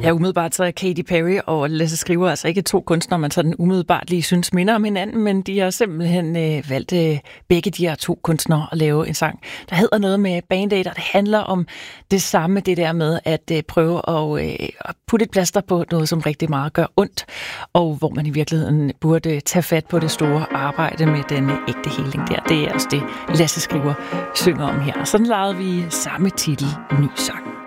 Ja, umiddelbart så er Katy Perry og Lasse Skriver altså ikke to kunstnere, man sådan umiddelbart lige synes minder om hinanden, men de har simpelthen valgt begge de her to kunstnere at lave en sang, der hedder noget med Band Aid, og det handler om det samme, det der med at prøve at putte et plaster på noget, som rigtig meget gør ondt, og hvor man i virkeligheden burde tage fat på det store arbejde med den ægte healing der. Det er også det, Lasse Skriver synger om her. Sådan lavede vi samme titel, ny sang.